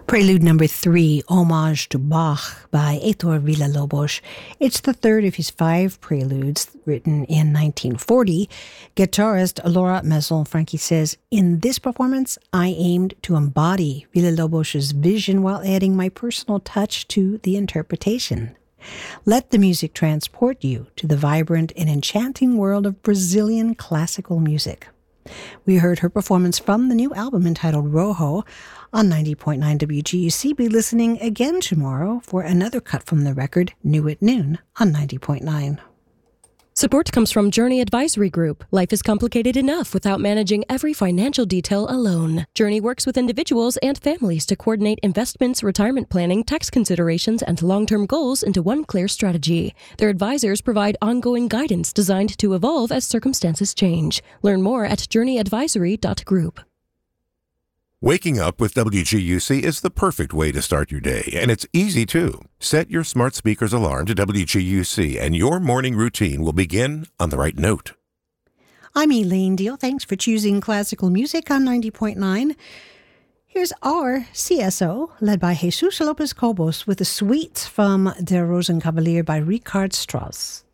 Prelude number 3, Homage to Bach by Heitor Villa-Lobos. It's the third of his 5 preludes written in 1940. Guitarist Laura Masson-Franchi says, "In this performance, I aimed to embody Villa-Lobos' vision while adding my personal touch to the interpretation. Let the music transport you to the vibrant and enchanting world of Brazilian classical music." We heard her performance from the new album entitled Rojo on 90.9 WGUC. Be listening again tomorrow for another cut from the record, New at Noon, on 90.9. Support comes from Journey Advisory Group. Life is complicated enough without managing every financial detail alone. Journey works with individuals and families to coordinate investments, retirement planning, tax considerations, and long-term goals into one clear strategy. Their advisors provide ongoing guidance designed to evolve as circumstances change. Learn more at journeyadvisory.group. Waking up with WGUC is the perfect way to start your day, and it's easy too. Set your smart speaker's alarm to WGUC, and your morning routine will begin on the right note. I'm Elaine Deal. Thanks for choosing classical music on 90.9. Here's our CSO, led by Jesus Lopez Cobos, with a suite from Der Rosenkavalier by Richard Strauss.